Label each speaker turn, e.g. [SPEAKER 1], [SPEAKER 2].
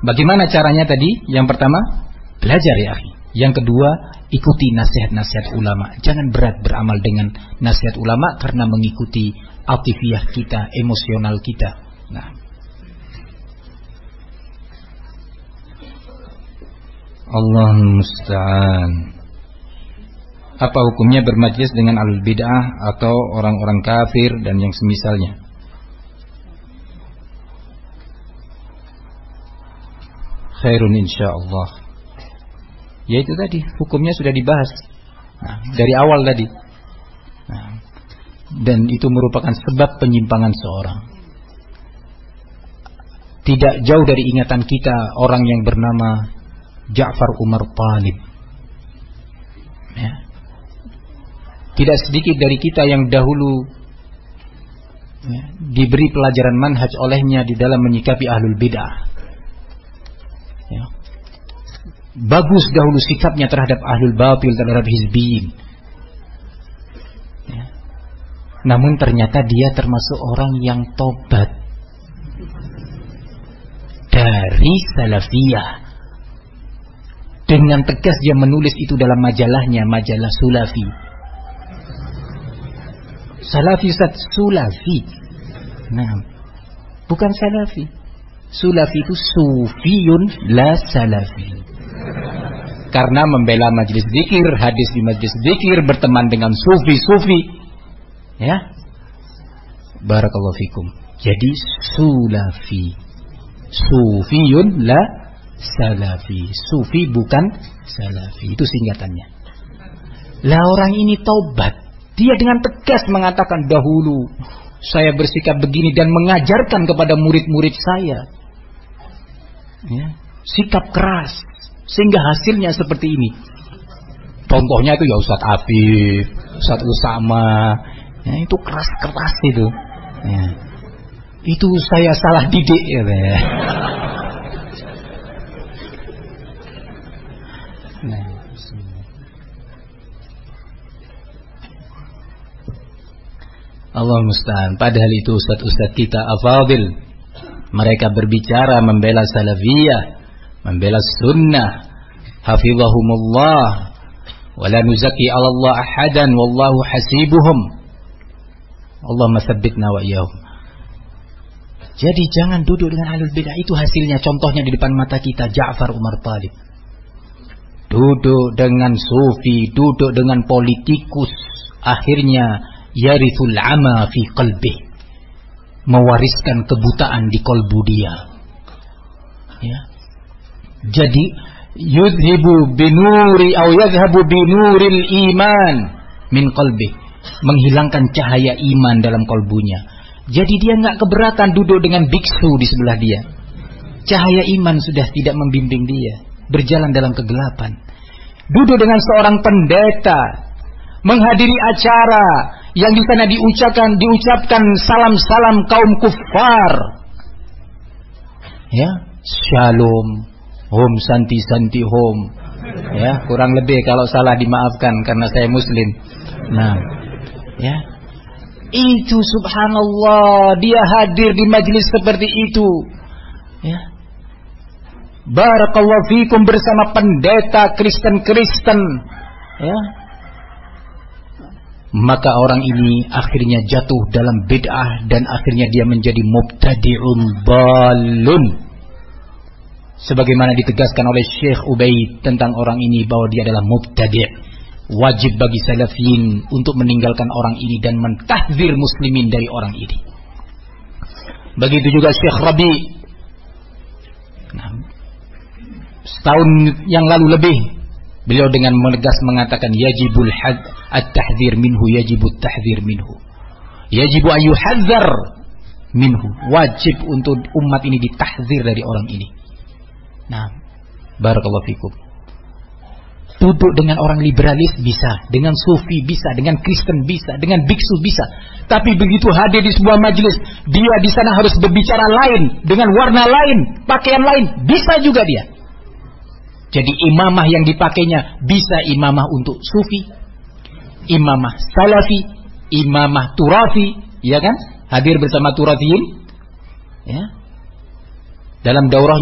[SPEAKER 1] Bagaimana caranya tadi? Yang pertama, belajar ya akhi. Yang kedua, ikuti nasihat-nasihat ulama. Jangan berat beramal dengan nasihat ulama karena mengikuti atifiyah kita, emosional kita. Nah, Allah musta'an. Apa hukumnya bermajlis dengan ahlul bid'ah atau orang-orang kafir dan yang semisalnya? Khairun insyaallah. Yaitu tadi hukumnya sudah dibahas dari awal tadi. Dan itu merupakan sebab penyimpangan seorang. Tidak jauh dari ingatan kita orang yang bernama Ja'far Umar Talib. Ya. Tidak sedikit dari kita yang dahulu diberi pelajaran manhaj olehnya di dalam menyikapi ahlul bid'ah. Ya. Bagus dahulu sikapnya terhadap ahlul batil, terhadap hizbiyin. Ya. Namun ternyata dia termasuk orang yang tobat dari salafiyah. Dengan tegas dia menulis itu dalam majalahnya, majalah Sulafi. Salafi Ustaz, Sulafi. Nah, bukan Salafi. Sulafi itu sufiyun la salafi. Karena membela majlis zikir, hadis di majlis zikir, berteman dengan sufi-sufi. Ya. Barakallahu fikum. Jadi Sulafi. Sufiyun la salafi. Sufi bukan salafi. Itu singkatannya. Lah orang ini taubat. Dia dengan tegas mengatakan, dahulu saya bersikap begini dan mengajarkan kepada murid-murid saya. Ya. Sikap keras. Sehingga hasilnya seperti ini. Contohnya itu ya Ustadz Afif, Ustadz Usama. Ya, itu keras-keras itu. Ya. Itu saya salah didik ya. Nah, Allah musta'an. Padahal itu ustaz-ustaz kita afadil, mereka berbicara membela salafiyah, membela sunnah, hafizahumullah, wala nuzaki 'ala Allah ahadan wallahu hasibuhum. Allahumma tsabbitna wa iyyahum. Jadi jangan duduk dengan ahlul bidah. Itu hasilnya, contohnya di depan mata kita, Ja'far Umar Talib. Duduk dengan sufi, duduk dengan politikus, akhirnya yarithul ama fi qalbih, mewariskan kebutaan di kolbu dia. Ya. Jadi yudhibu binuri atau yadhhabu binuril iman min qalbih, menghilangkan cahaya iman dalam kolbunya. Jadi dia enggak keberatan duduk dengan biksu di sebelah dia. Cahaya iman sudah tidak membimbing dia, berjalan dalam kegelapan. Duduk dengan seorang pendeta, menghadiri acara yang di sana diucapkan salam-salam kaum kufar. Ya, shalom, hom santi hom. Ya, kurang lebih kalau salah dimaafkan karena saya muslim. Nah, ya. Itu subhanallah, dia hadir di majlis seperti itu. Ya. Barakallahu fikum bersama pendeta Kristen-Kristen. Ya. Maka orang ini akhirnya jatuh dalam bid'ah dan akhirnya dia menjadi mubtadi'un balun. Sebagaimana ditegaskan oleh Syekh Ubaid tentang orang ini bahwa dia adalah mubtadi'. Wajib bagi salafiyin untuk meninggalkan orang ini dan mentahdzir muslimin dari orang ini. Begitu juga Syekh Rabi. Nah, setahun yang lalu lebih beliau dengan menegas mengatakan yajibul at-tahdzir minhu, yajibut tahdzir minhu. Yajibu ayyuhadzar minhu. Wajib untuk umat ini ditahdzir dari orang ini. Nah, barakallahu fikum. Duduk dengan orang liberalis bisa, dengan sufi bisa, dengan Kristen bisa, dengan biksu bisa. Tapi begitu hadir di sebuah majelis, dia di sana harus berbicara lain, dengan warna lain, pakaian lain, bisa juga dia. Jadi imamah yang dipakainya bisa imamah untuk sufi, imamah salafi, imamah turafi, ya kan? Hadir bersama turafiyin, ya. Dalam daurah